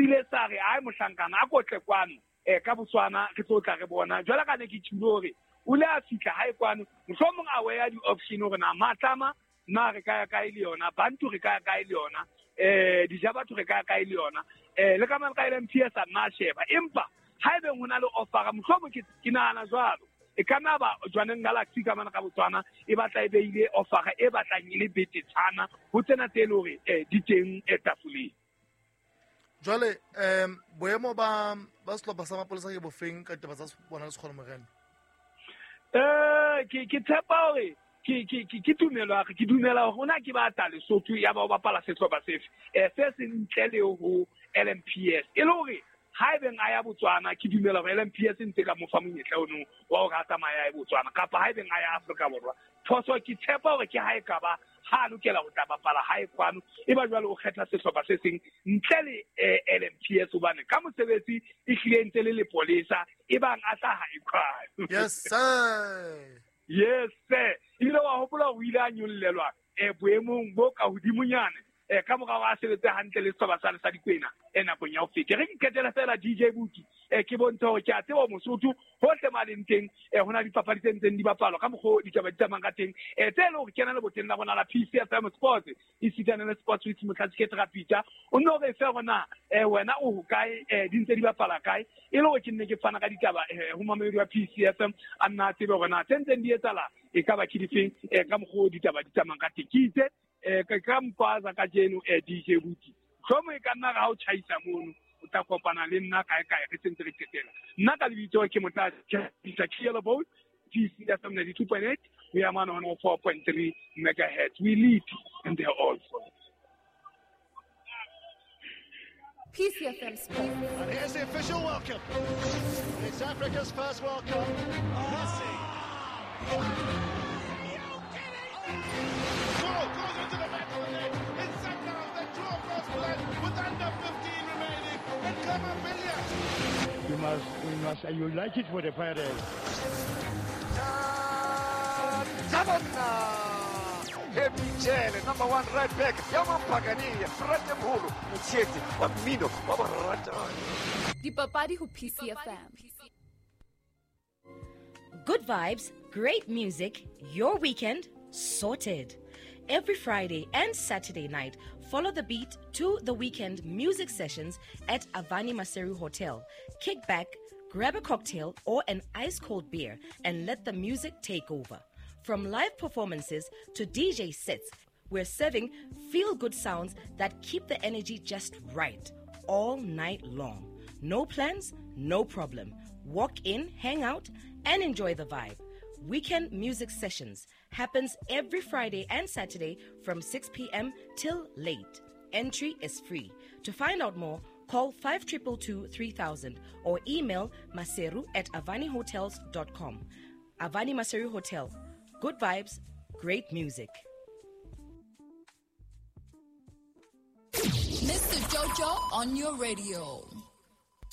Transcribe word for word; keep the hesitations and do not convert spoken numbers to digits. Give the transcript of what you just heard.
ile sa re ai mohlankana a kotle kwano eh ka Botswana re tlo tla re bona jwala ka ne ke tshilore o le a fika hae kwano mohlomong a we ya di option gore na matlama na re ka ka ile yona bantu re ka ka ile yona eh dijabatho re ka ka ile yona eh le ka mang ka ile M P S a na sheba empa haebe hona le offer mohlomong ke kinana jwalo e kana ba jwaneng galaxy ka mana ka Botswana e batla e beile offer e batlang ile betetsana ho tsena tele hore eh diteng etafuleng. Jwale em boemo ba ba setlopha sa mapolesa ke bofeng ka taba tsa bona le sekgono morena? Eh ke ke tshepa hore ke ke ke dumela ke dumela hona ke ba tla Lesotho ya ba ba pala setlopha sefe eh se se ntle le ho L M P S e le hore haebeng a ya Botswana ke dumela gore L M P S ntse ka mo fa monyetla ono wa go rata maya ya Botswana kapa haebeng a ya Afrika Borwa phoso ke tshepa gore ke hae ka ba ha lokela go tla bapala hae kwano e ba jwale o kgetha setlhopha se seng ntle le L M P S obane ka mosebetsi e hlile ntse le lepolesa e bang a tla hae kwano. Yes sir. Yes sir ile wa hopola o ile a nyollelwa e boemong bo ka hodimonyane e ka moga wa sebetse hantle le setlhopha sa sa dikwena e nakong ya ho feta re iketela fela D J Buki e ke bontsha hore ke a tseba Mosotho hohle maleng teng e hona dipapadi tse ntseng di bapalwa ka mogho di taba di tsamang ka teng e tse le hore kena le boteng la bona la P C F M Sports e sitana le sports with Motlatsikete Rapita o no re fe gona e wena o hokae e di ntse di bapala kae e le hore ke nne ke fana ka ditaba e ho mamedi wa P C F M a nna tsebe gona tse ntseng di etsala e ka ba ke difeng e ka mogho di taba di tsamang ka tekitse e ka ka mpaza ka jeno e D J Buki Como e ka nna ga o chaisa mono o ta kopana le nna kae kae re tsentse re tsetela nna ka lebitso ke motla tsa Kielo Boat P C F M ninety-two point eight we are on one oh four point three megahertz we lead in the all P C F M Sport. And here's the official welcome. It's Africa's first World Cup. Messi. Goal goes into the back of the net. It's set down. The draw goes blood with under fifteen remaining. And Kamabilia. You must, we must, you like it for the Pirates. Tabanna. Michele, number one right back. Yaman Pagania, Frate Mulu, Muchetti, Bambino, Babarata. Dipapadi who P C F M. Good vibes, great music, your weekend sorted. Every Friday and Saturday night, follow the beat to the weekend music sessions at Avani Maseru Hotel. Kick back, grab a cocktail or an ice-cold beer and let the music take over. From live performances to D J sets, we're serving feel-good sounds that keep the energy just right all night long. No plans, no problem. Walk in, hang out, and enjoy the vibe. Weekend music sessions happens every Friday and Saturday from six p.m. till late. Entry is free. To find out more, call five two two two, three thousand or email maseru at avanihotels dot com. Avani Maseru Hotel. Good vibes, great music. Mister Jojo on your radio.